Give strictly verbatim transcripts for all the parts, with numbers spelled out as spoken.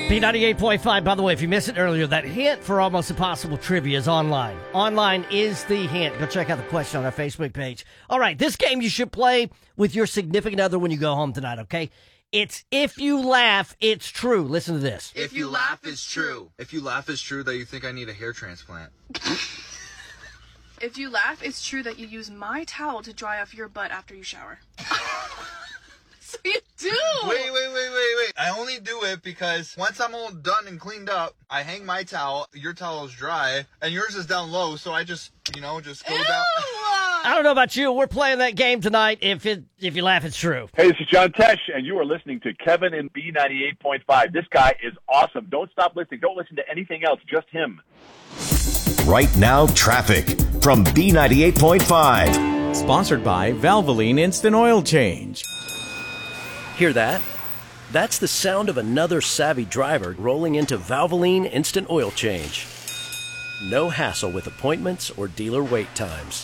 B ninety-eight point five, by the way, if you missed it earlier, that hint for Almost Impossible Trivia is online. Online is the hint. Go check out the question on our Facebook page. All right, this game you should play with your significant other when you go home tonight, okay? It's If You Laugh, It's True. Listen to this. If you laugh, it's true. If you laugh, it's true that you think I need a hair transplant. If you laugh, it's true that you use my towel to dry off your butt after you shower. So you do. Wait, wait, wait, wait, wait. I only do it because once I'm all done and cleaned up, I hang my towel, your towel is dry, and yours is down low, so I just, you know, just go Ew. down. I don't know about you. We're playing that game tonight. If it, if you laugh, it's true. Hey, this is John Tesh, and you are listening to Kevin in B ninety-eight point five. This guy is awesome. Don't stop listening. Don't listen to anything else, just him. Right now, traffic from B ninety-eight point five. Sponsored by Valvoline Instant Oil Change. Hear that? That's the sound of another savvy driver rolling into Valvoline Instant Oil Change. No hassle with appointments or dealer wait times.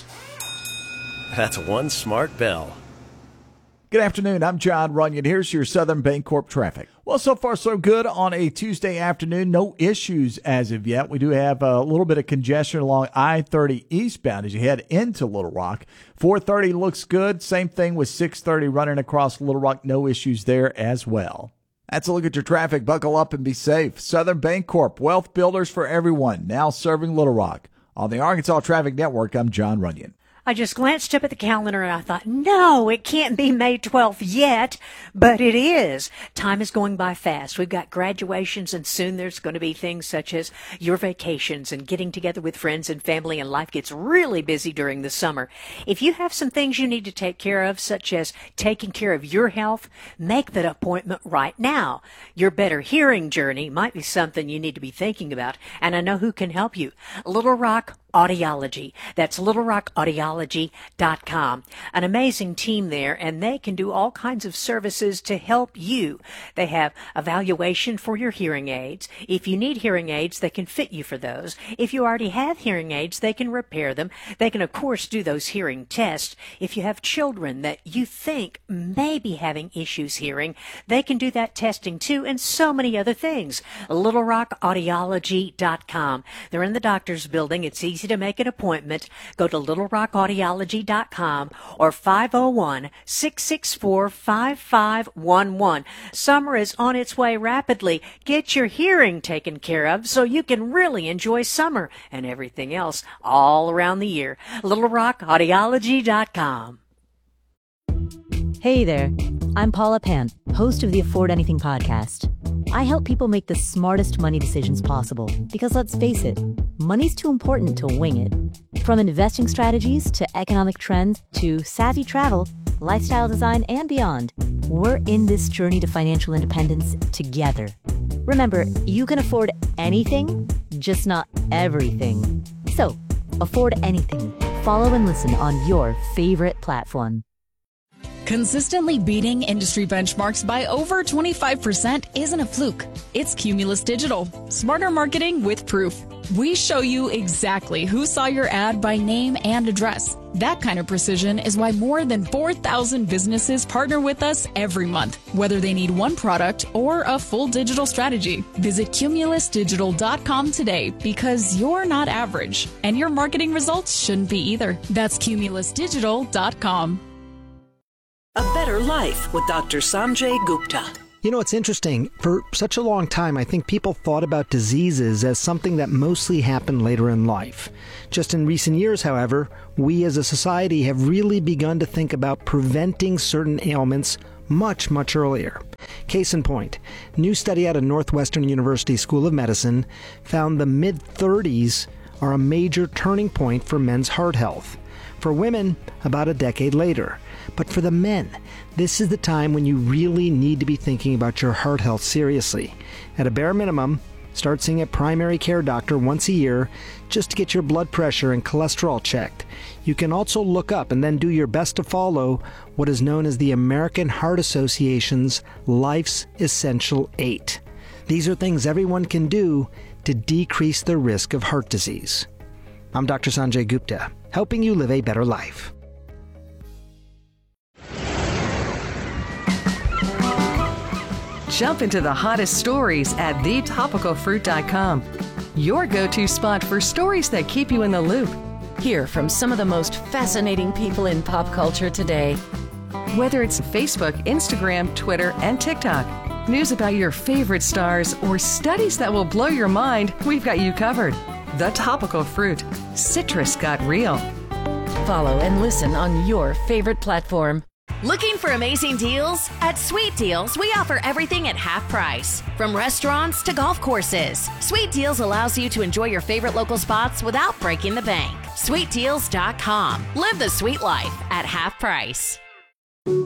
That's one smart bell. Good afternoon. I'm John Runyon. Here's your Southern Bancorp traffic. Well, so far so good on a Tuesday afternoon. No issues as of yet. We do have a little bit of congestion along I thirty eastbound as you head into Little Rock. four thirty looks good. Same thing with six thirty running across Little Rock. No issues there as well. That's a look at your traffic. Buckle up and be safe. Southern Bancorp, wealth builders for everyone, now serving Little Rock. On the Arkansas Traffic Network, I'm John Runyon. I just glanced up at the calendar and I thought, no, it can't be May twelfth yet, but it is. Time is going by fast. We've got graduations and soon there's going to be things such as your vacations and getting together with friends and family, and life gets really busy during the summer. If you have some things you need to take care of, such as taking care of your health, make that appointment right now. Your better hearing journey might be something you need to be thinking about, and I know who can help you. Little Rock Audiology. That's little rock audiology dot com. An amazing team there, and they can do all kinds of services to help you. They have evaluation for your hearing aids. If you need hearing aids, they can fit you for those. If you already have hearing aids, they can repair them. They can, of course, do those hearing tests. If you have children that you think may be having issues hearing, they can do that testing too, and so many other things. little rock audiology dot com. They're in the doctor's building. It's easy to make an appointment. Go to little rock audiology dot com or five oh one, six six four, five five one one. Summer is on its way rapidly. Get your hearing taken care of so you can really enjoy summer and everything else all around the year. little rock audiology dot com. Hey there, I'm Paula Pant, host of the Afford Anything podcast. I help people make the smartest money decisions possible because, let's face it, money's too important to wing it. From investing strategies to economic trends to savvy travel, lifestyle design, and beyond, we're in this journey to financial independence together. Remember, you can afford anything, just not everything. So, afford anything. Follow and listen on your favorite platform. Consistently beating industry benchmarks by over twenty-five percent isn't a fluke. It's Cumulus Digital. Smarter marketing with proof. We show you exactly who saw your ad by name and address. That kind of precision is why more than four thousand businesses partner with us every month, whether they need one product or a full digital strategy. Visit cumulus digital dot com today because you're not average, and your marketing results shouldn't be either. That's cumulus digital dot com. A Better Life with Doctor Sanjay Gupta. You know, it's interesting. For such a long time, I think people thought about diseases as something that mostly happened later in life. Just in recent years, however, we as a society have really begun to think about preventing certain ailments much, much earlier. Case in point, new study out of Northwestern University School of Medicine found the mid-thirties are a major turning point for men's heart health. For women, about a decade later. But for the men, this is the time when you really need to be thinking about your heart health seriously. At a bare minimum, start seeing a primary care doctor once a year just to get your blood pressure and cholesterol checked. You can also look up and then do your best to follow what is known as the American Heart Association's Life's Essential Eight. These are things everyone can do to decrease the risk of heart disease. I'm Doctor Sanjay Gupta, helping you live a better life. Jump into the hottest stories at the topical fruit dot com. Your go-to spot for stories that keep you in the loop. Hear from some of the most fascinating people in pop culture today. Whether it's Facebook, Instagram, Twitter, and TikTok, news about your favorite stars, or studies that will blow your mind, we've got you covered. The Topical Fruit. Citrus got real. Follow and listen on your favorite platform. Looking for amazing deals? At Sweet Deals, we offer everything at half price. From restaurants to golf courses, Sweet Deals allows you to enjoy your favorite local spots without breaking the bank. sweet deals dot com. Live the sweet life at half price.